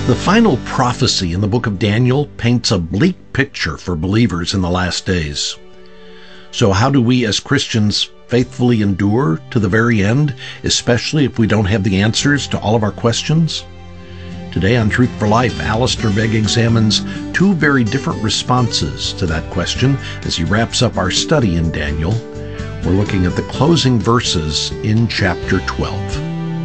The final prophecy in the book of Daniel paints a bleak picture for believers in the last days. So how do we as Christians faithfully endure to the very end, especially if we don't have the answers to all of our questions? Today on Truth for Life, Alistair Begg examines two very different responses to that question as he wraps up our study in Daniel. We're looking at the closing verses in chapter 12.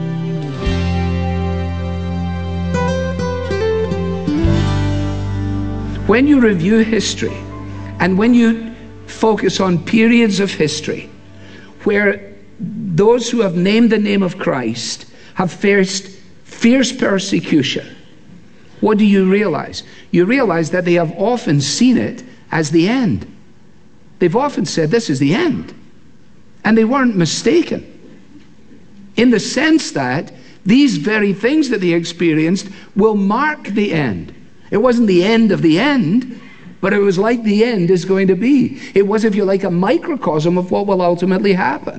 When you review history and when you focus on periods of history where those who have named the name of Christ have faced fierce persecution, what do you realize? You realize that they have often seen it as the end. They've often said, this is the end. And they weren't mistaken, in the sense that these very things that they experienced will mark the end. It wasn't the end of the end, but it was like the end is going to be. It was, if you like, a microcosm of what will ultimately happen.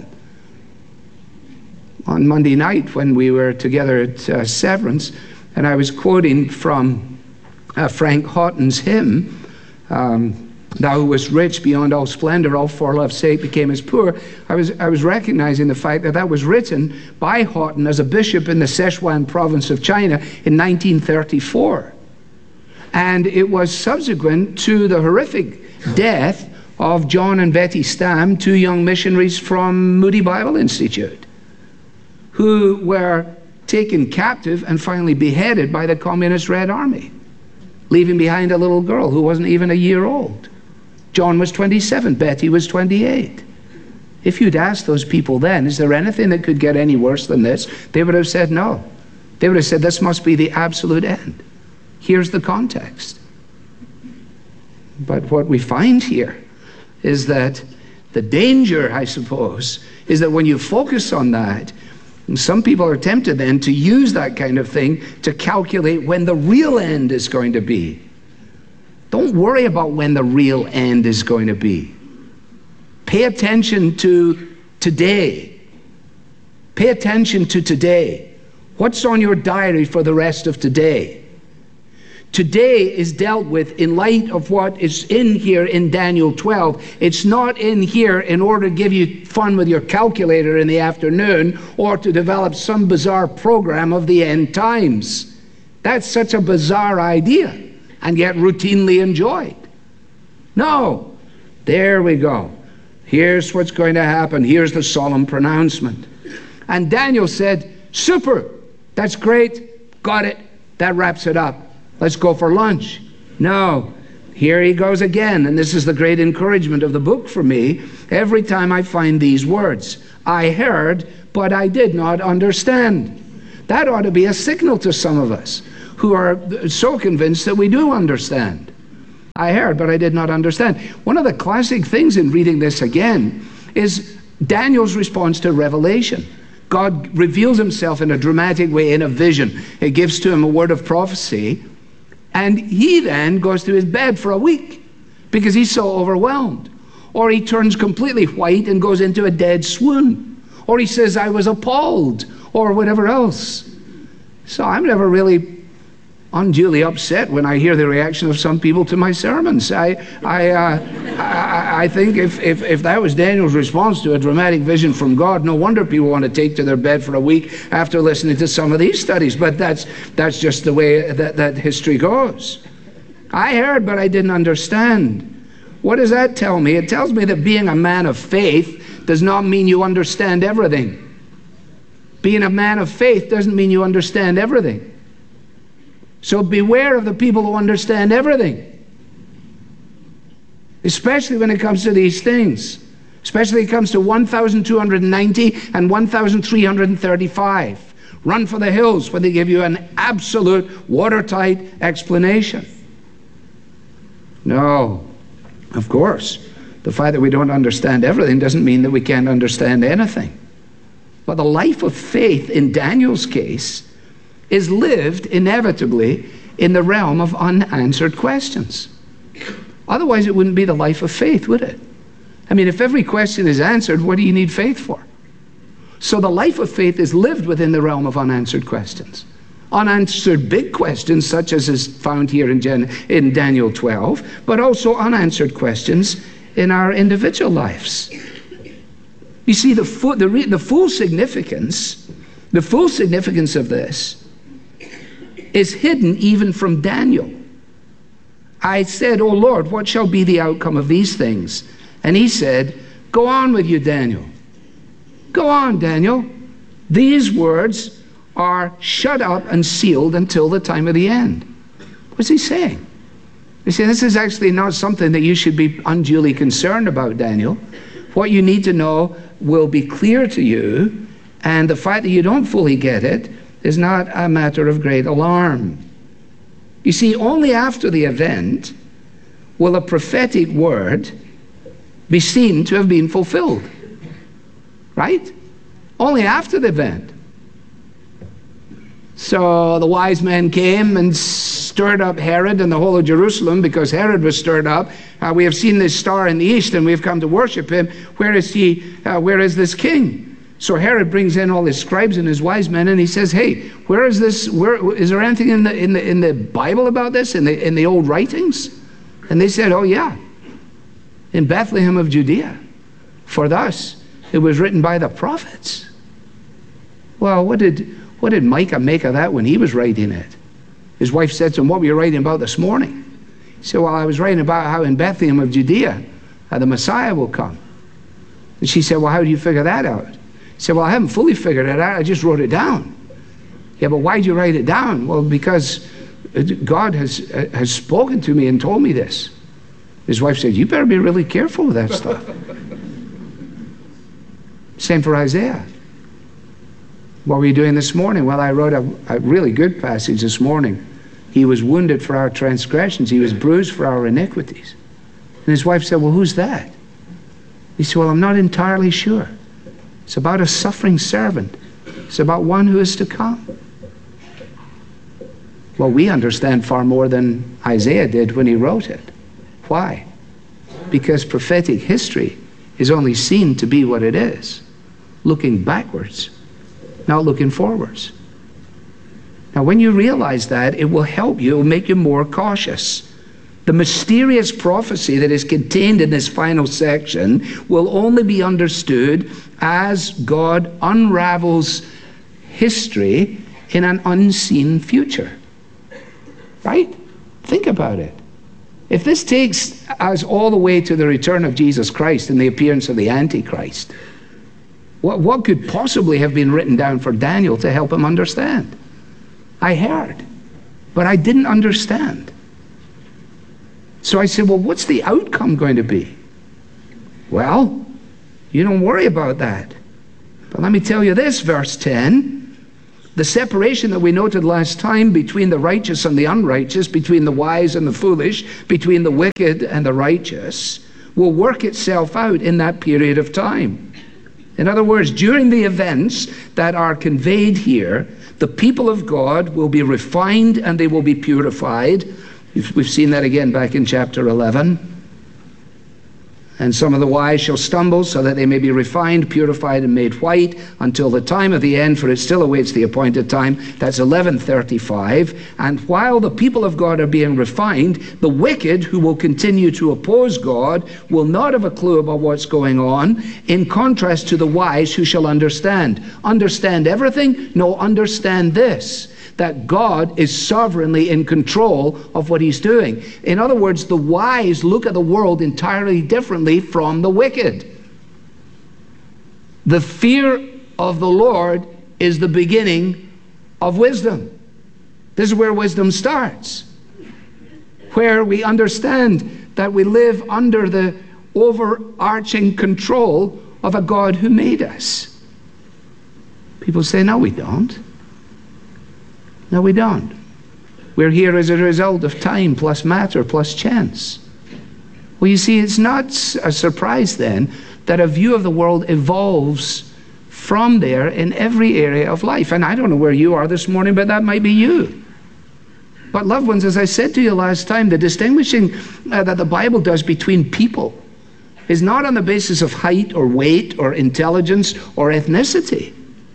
On Monday night, when we were together at Severance, and I was quoting from Frank Houghton's hymn, "Thou who wast rich beyond all splendor, all for love's sake became as poor," I was recognizing the fact that that was written by Houghton as a bishop in the Sichuan province of China in 1934. And it was subsequent to the horrific death of John and Betty Stam, two young missionaries from Moody Bible Institute, who were taken captive and finally beheaded by the Communist Red Army, leaving behind a little girl who wasn't even a year old. John was 27, Betty was 28. If you'd asked those people then, is there anything that could get any worse than this? They would have said no. They would have said this must be the absolute end. Here's the context. But what we find here is that the danger, I suppose, is that when you focus on that, some people are tempted then to use that kind of thing to calculate when the real end is going to be. Don't worry about when the real end is going to be. Pay attention to today. Pay attention to today. What's on your diary for the rest of today? Today is dealt with in light of what is in here in Daniel 12. It's not in here in order to give you fun with your calculator in the afternoon or to develop some bizarre program of the end times. That's such a bizarre idea, and yet routinely enjoyed. No, there we go. Here's what's going to happen. Here's the solemn pronouncement. And Daniel said, super, that's great, got it, that wraps it up. Let's go for lunch. No, here he goes again, and this is the great encouragement of the book for me. Every time I find these words, I heard, but I did not understand. That ought to be a signal to some of us who are so convinced that we do understand. I heard, but I did not understand. One of the classic things in reading this again is Daniel's response to revelation. God reveals himself in a dramatic way in a vision. It gives to him a word of prophecy. And he then goes to his bed for a week because he's so overwhelmed. Or he turns completely white and goes into a dead swoon. Or he says, I was appalled, or whatever else. So I'm never really unduly upset when I hear the reaction of some people to my sermons. I think if that was Daniel's response to a dramatic vision from God, no wonder people want to take to their bed for a week after listening to some of these studies. But that's just the way that history goes. I heard, but I didn't understand. What does that tell me? It tells me that being a man of faith does not mean you understand everything. Being a man of faith doesn't mean you understand everything. So beware of the people who understand everything, especially when it comes to these things, especially when it comes to 1,290 and 1,335. Run for the hills when they give you an absolute watertight explanation. No, of course, the fact that we don't understand everything doesn't mean that we can't understand anything. But the life of faith in Daniel's case is lived inevitably in the realm of unanswered questions. Otherwise, it wouldn't be the life of faith, would it? I mean, if every question is answered, what do you need faith for? So the life of faith is lived within the realm of unanswered questions. Unanswered big questions, such as is found here in Daniel 12, but also unanswered questions in our individual lives. You see, the full significance of this is hidden even from Daniel. I said, "Oh Lord, what shall be the outcome of these things?" And he said, "Go on with you, Daniel. Go on, Daniel. These words are shut up and sealed until the time of the end." What's he saying? He said, this is actually not something that you should be unduly concerned about, Daniel. What you need to know will be clear to you, and the fact that you don't fully get it is not a matter of great alarm. You see, only after the event will a prophetic word be seen to have been fulfilled. Right? Only after the event. So the wise men came and stirred up Herod and the whole of Jerusalem, because Herod was stirred up. We have seen this star in the east, and we have come to worship him. Where is he? Where is this king? So Herod brings in all his scribes and his wise men, and he says, "Hey, where is this? Where is there anything in the Bible about this? In the old writings?" And they said, "Oh yeah, in Bethlehem of Judea. For thus it was written by the prophets." Well, what did Micah make of that when he was writing it? His wife said to him, "What were you writing about this morning?" He said, "Well, I was writing about how in Bethlehem of Judea the Messiah will come." And she said, "Well, how do you figure that out?" He said, "Well, I haven't fully figured it out. I just wrote it down." "Yeah, but why'd you write it down?" "Well, because God has spoken to me and told me this." His wife said, "You better be really careful with that stuff." Same for Isaiah. What were you doing this morning? Well, I wrote a really good passage this morning. He was wounded for our transgressions. He was bruised for our iniquities. And his wife said, "Well, who's that?" He said, "Well, I'm not entirely sure. It's about a suffering servant. It's about one who is to come." Well, we understand far more than Isaiah did when he wrote it. Why? Because prophetic history is only seen to be what it is, looking backwards, not looking forwards. Now, when you realize that, it will help you, it will make you more cautious. The mysterious prophecy that is contained in this final section will only be understood as God unravels history in an unseen future. Right? Think about it. If this takes us all the way to the return of Jesus Christ and the appearance of the Antichrist, what could possibly have been written down for Daniel to help him understand? I heard, but I didn't understand. So I said, well, what's the outcome going to be? Well, you don't worry about that. But let me tell you this, verse 10. The separation that we noted last time between the righteous and the unrighteous, between the wise and the foolish, between the wicked and the righteous, will work itself out in that period of time. In other words, during the events that are conveyed here, the people of God will be refined and they will be purified. We've seen that again back in chapter 11. And some of the wise shall stumble, so that they may be refined, purified, and made white until the time of the end, for it still awaits the appointed time. That's 11:35. And while the people of God are being refined, the wicked, who will continue to oppose God, will not have a clue about what's going on, in contrast to the wise, who shall understand. Understand everything? No, understand this, that God is sovereignly in control of what he's doing. In other words, the wise look at the world entirely differently from the wicked. The fear of the Lord is the beginning of wisdom. This is where wisdom starts, where we understand that we live under the overarching control of a God who made us. People say, no, we don't. No, we don't. We're here as a result of time plus matter plus chance. Well, you see, it's not a surprise then that a view of the world evolves from there in every area of life. And I don't know where you are this morning, but that might be you. But loved ones, as I said to you last time, the distinguishing that the Bible does between people is not on the basis of height or weight or intelligence or ethnicity.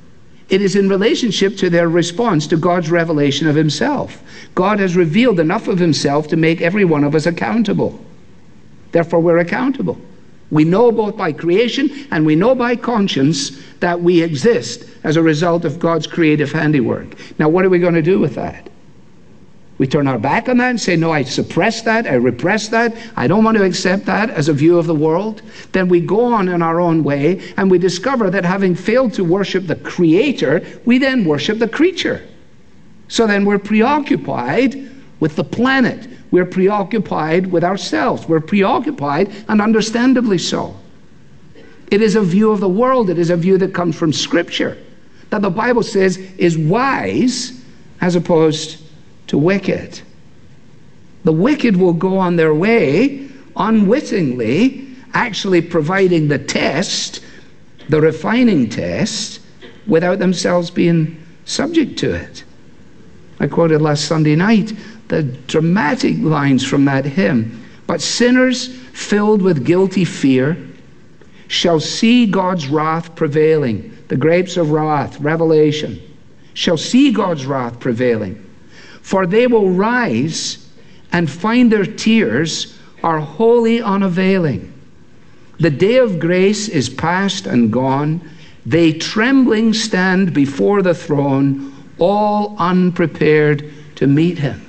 It is in relationship to their response to God's revelation of himself. God has revealed enough of himself to make every one of us accountable. Therefore, we're accountable. We know both by creation and we know by conscience that we exist as a result of God's creative handiwork. Now, what are we going to do with that? We turn our back on that and say, no, I suppress that, I repress that, I don't want to accept that as a view of the world. Then we go on in our own way and we discover that having failed to worship the Creator, we then worship the creature. So then we're preoccupied with the planet. We're preoccupied with ourselves. We're preoccupied, and understandably so. It is a view of the world. It is a view that comes from Scripture, that the Bible says is wise as opposed to wicked. The wicked will go on their way unwittingly, actually providing the test, the refining test, without themselves being subject to it. I quoted last Sunday night the dramatic lines from that hymn. But sinners filled with guilty fear shall see God's wrath prevailing. The grapes of wrath, Revelation, shall see God's wrath prevailing. For they will rise and find their tears are wholly unavailing. The day of grace is past and gone. They trembling stand before the throne, all unprepared to meet him.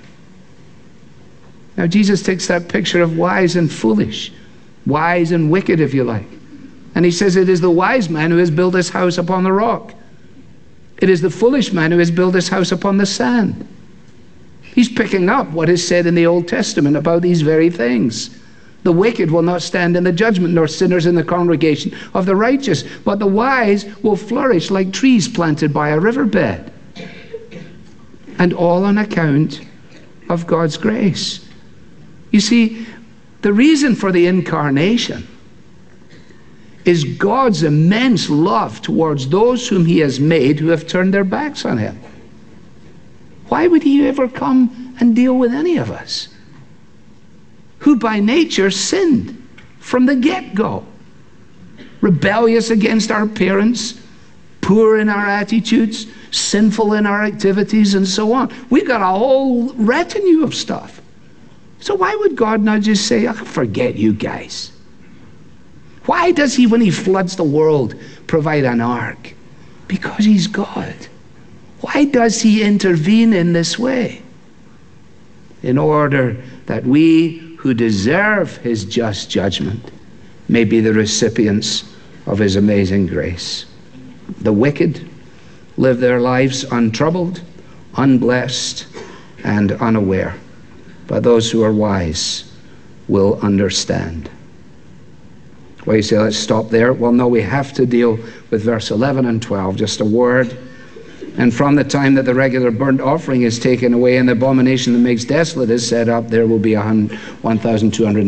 Now Jesus takes that picture of wise and foolish, wise and wicked, if you like. And he says it is the wise man who has built his house upon the rock. It is the foolish man who has built his house upon the sand. He's picking up what is said in the Old Testament about these very things. The wicked will not stand in the judgment, nor sinners in the congregation of the righteous. But the wise will flourish like trees planted by a riverbed. And all on account of God's grace. You see, the reason for the incarnation is God's immense love towards those whom he has made who have turned their backs on him. Why would he ever come and deal with any of us who by nature sinned from the get-go? Rebellious against our parents, poor in our attitudes, sinful in our activities, and so on. We've got a whole retinue of stuff. So why would God not just say, oh, forget you guys? Why does he, when he floods the world, provide an ark? Because he's God. Why does he intervene in this way? In order that we who deserve his just judgment may be the recipients of his amazing grace. The wicked live their lives untroubled, unblessed, and unaware. But those who are wise will understand. Well, you say, let's stop there. Well, no, we have to deal with verse 11 and 12. Just a word. And from the time that the regular burnt offering is taken away and the abomination that makes desolate is set up, there will be 1,200